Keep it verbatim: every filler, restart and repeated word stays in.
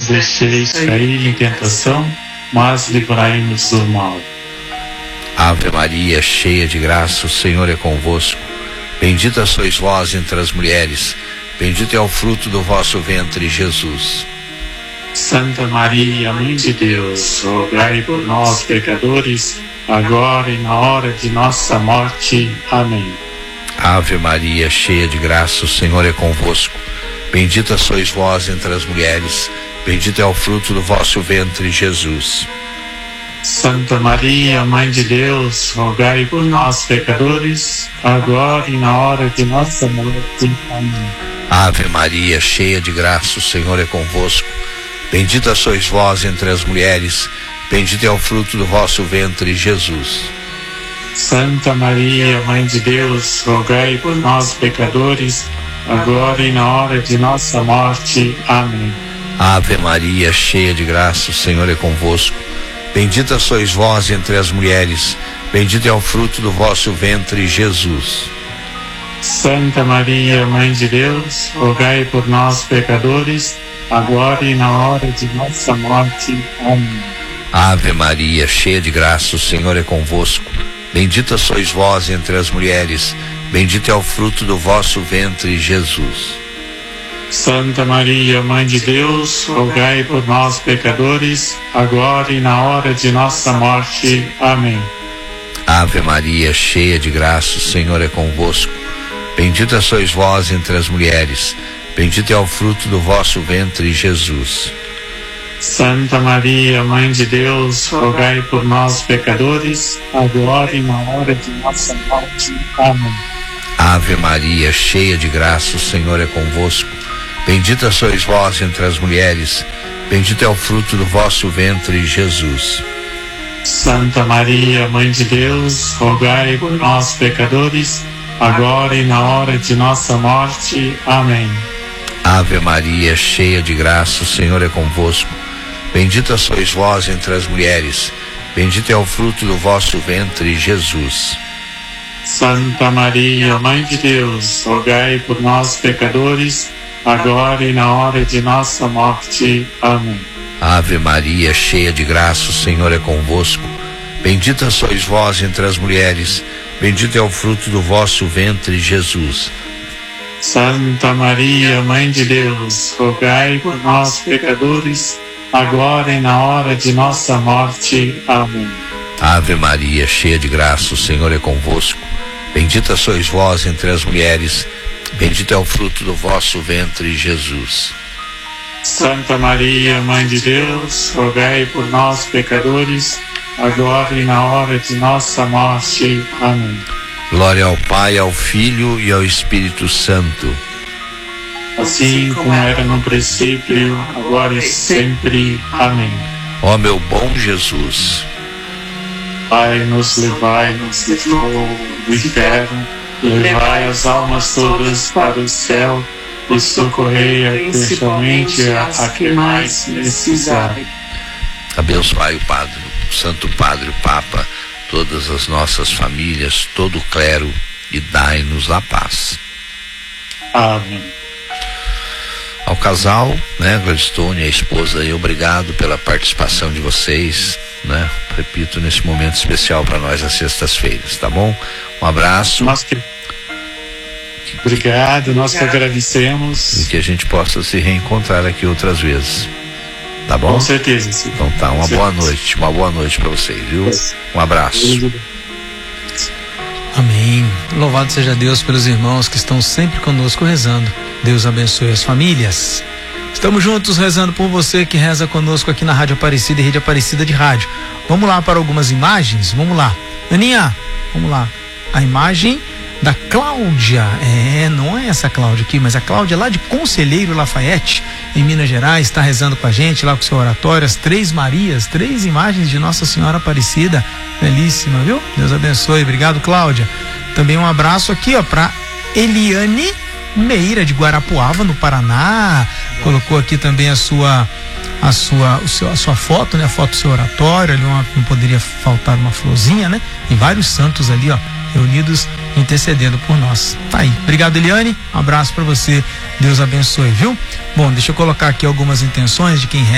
deixeis cair em tentação, mas livrai-nos do mal. Ave Maria, cheia de graça, o Senhor é convosco. Bendita sois vós entre as mulheres, bendito é o fruto do vosso ventre, Jesus. Santa Maria, Mãe de Deus, rogai por nós, pecadores, agora e na hora de nossa morte. Amém. Ave Maria, cheia de graça, o Senhor é convosco. Bendita sois vós entre as mulheres, bendito é o fruto do vosso ventre, Jesus. Santa Maria, Mãe de Deus, rogai por nós, pecadores, agora e na hora de nossa morte. Amém. Ave Maria, cheia de graça, o Senhor é convosco. Bendita sois vós entre as mulheres, bendito é o fruto do vosso ventre, Jesus. Santa Maria, Mãe de Deus, rogai por nós, pecadores, agora e na hora de nossa morte. Amém. Ave Maria, cheia de graça, o Senhor é convosco. Bendita sois vós entre as mulheres, bendito é o fruto do vosso ventre, Jesus. Santa Maria, Mãe de Deus, rogai por nós, pecadores, agora e na hora de nossa morte. Amém. Ave Maria, cheia de graça, o Senhor é convosco. Bendita sois vós entre as mulheres, bendito é o fruto do vosso ventre, Jesus. Santa Maria, Mãe de Deus, rogai por nós, pecadores, agora e na hora de nossa morte. Amém. Ave Maria, cheia de graça, o Senhor é convosco. Bendita sois vós entre as mulheres, bendito é o fruto do vosso ventre, Jesus. Santa Maria, Mãe de Deus, rogai por nós, pecadores, agora e na hora de nossa morte. Amém. Ave Maria, cheia de graça, o Senhor é convosco. Bendita sois vós entre as mulheres, bendito é o fruto do vosso ventre, Jesus. Santa Maria, Mãe de Deus, rogai por nós, pecadores, agora e na hora de nossa morte. Amém. Ave Maria, cheia de graça, o Senhor é convosco. Bendita sois vós entre as mulheres, bendito é o fruto do vosso ventre, Jesus. Santa Maria, Mãe de Deus, rogai por nós, pecadores, agora e na hora de nossa morte. Amém. Ave Maria, cheia de graça, o Senhor é convosco. Bendita sois vós entre as mulheres, bendito é o fruto do vosso ventre, Jesus. Santa Maria, Mãe de Deus, rogai por nós, pecadores, agora e na hora de nossa morte. Amém. Ave Maria, cheia de graça, o Senhor é convosco. Bendita sois vós entre as mulheres, bendito é o fruto do vosso ventre, Jesus. Santa Maria, Mãe de Deus, rogai por nós, pecadores, agora e na hora de nossa morte. Amém. Glória ao Pai, ao Filho e ao Espírito Santo. Assim como era no princípio, agora e sempre. Amém. Ó meu bom Jesus, Pai, nos levai-nos do inferno, levai as almas todas para o céu e socorrei principalmente a, a que mais precisarem. abençoai o Padre, o Santo Padre, o Papa, todas as nossas famílias, todo o clero, e dai-nos a paz. Amém. Ao casal, né, Gladstone e a esposa aí, obrigado pela participação de vocês, né? Repito, nesse momento especial para nós às sextas-feiras, tá bom? Um abraço. Nós que... Obrigado, nós que agradecemos. E que a gente possa se reencontrar aqui outras vezes. Tá bom? Com certeza, sim. Então tá, uma boa noite, uma boa noite para vocês, viu? Um abraço. Amém. Louvado seja Deus pelos irmãos que estão sempre conosco rezando. Deus abençoe as famílias. Estamos juntos rezando por você que reza conosco aqui na Rádio Aparecida e Rede Aparecida de Rádio. Vamos lá para algumas imagens? Vamos lá. Aninha, vamos lá. A imagem da Cláudia, é, não é essa Cláudia aqui, mas a Cláudia lá de Conselheiro Lafayette, em Minas Gerais, está rezando com a gente lá com o seu oratório, as três Marias, três imagens de Nossa Senhora Aparecida, belíssima, viu? Deus abençoe, obrigado, Cláudia. Também um abraço aqui, ó, para Eliane Meira de Guarapuava, no Paraná, colocou aqui também a sua a sua, o seu, a sua foto, né, a foto do seu oratório, ali uma, não poderia faltar uma florzinha, né, e vários santos ali, ó, reunidos intercedendo por nós. Tá aí. Obrigado, Eliane. Um abraço para você. Deus abençoe, viu? Bom, deixa eu colocar aqui algumas intenções de quem